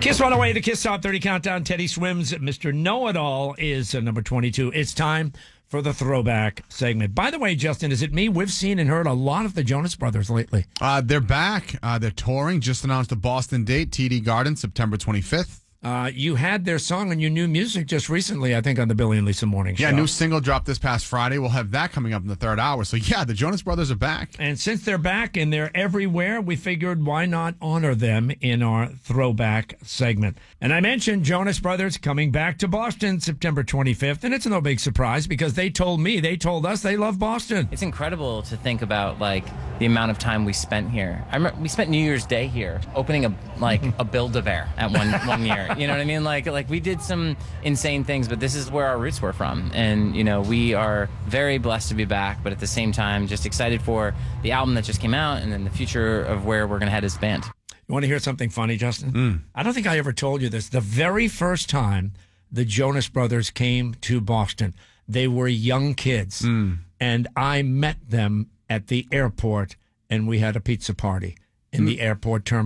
Kiss 108, the Kiss Top 30 Countdown. Teddy Swims, Mr. Know-It-All is number 22. It's time for the throwback segment. By the way, Justin, is it me? We've seen and heard a lot of the Jonas Brothers lately. They're back. They're touring. Just announced a Boston date, TD Garden, September 25th. You had their song on your new music just recently, I think, on the Billy and Lisa Morning Show. Yeah, new single dropped this past Friday. We'll have that coming up in the third hour. So, yeah, the Jonas Brothers are back. And since they're back and they're everywhere, we figured why not honor them in our throwback segment. And I mentioned Jonas Brothers coming back to Boston September 25th. And it's no big surprise because they told us they love Boston. It's incredible to think about, like, the amount of time we spent here. I remember we spent New Year's Day here opening a Build-A-Bear at one year. You know what I mean? Like we did some insane things, but this is where our roots were from. And, we are very blessed to be back, but at the same time, just excited for the album that just came out and then the future of where we're going to head as a band. You want to hear something funny, Justin? I don't think I ever told you this. The very first time the Jonas Brothers came to Boston, they were young kids. And I met them at the airport, and we had a pizza party in the airport terminal.